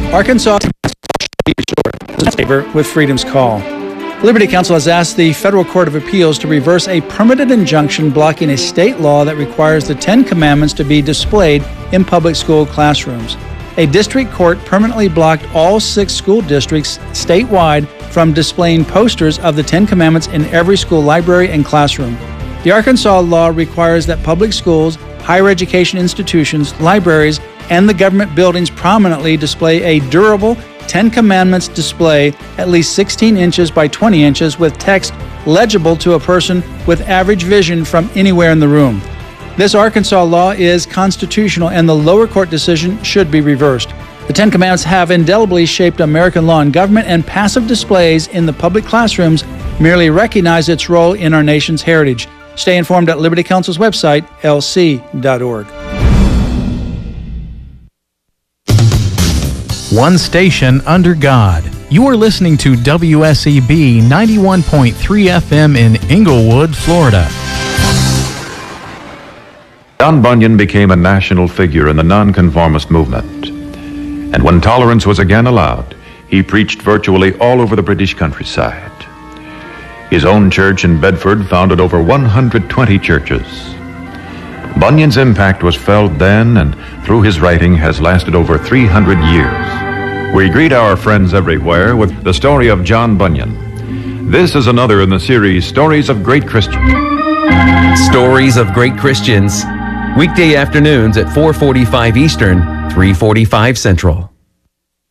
Arkansas with Freedom's Call. Liberty Counsel has asked the Federal Court of Appeals to reverse a permanent injunction blocking a state law that requires the Ten Commandments to be displayed in public school classrooms. A district court permanently blocked all 6 school districts statewide from displaying posters of the Ten Commandments in every school library and classroom. The Arkansas law requires that public schools, higher education institutions, libraries, and the government buildings prominently display a durable Ten Commandments display at least 16 inches by 20 inches with text legible to a person with average vision from anywhere in the room. This Arkansas law is constitutional and the lower court decision should be reversed. The Ten Commandments have indelibly shaped American law and government, and passive displays in the public classrooms merely recognize its role in our nation's heritage. Stay informed at Liberty Counsel's website, lc.org. One station under God. You are listening to WSEB 91.3 FM in Inglewood, Florida. John Bunyan became a national figure in the nonconformist movement. And when tolerance was again allowed, he preached virtually all over the British countryside. His own church in Bedford founded over 120 churches. Bunyan's impact was felt then, and through his writing has lasted over 300 years. We greet our friends everywhere with the story of John Bunyan. This is another in the series Stories of Great Christians. Stories of Great Christians. Weekday afternoons at 4:45 Eastern, 3:45 Central.